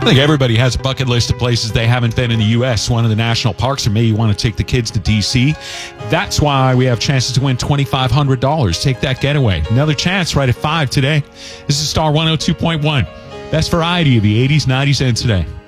I think everybody has a bucket list of places they haven't been in the U.S. One of the national parks, or maybe you want to take the kids to D.C. That's why we have chances to win $2,500. Take that getaway. Another chance right at 5 today. This is Star 102.1. Best variety of the 80s, 90s, and today.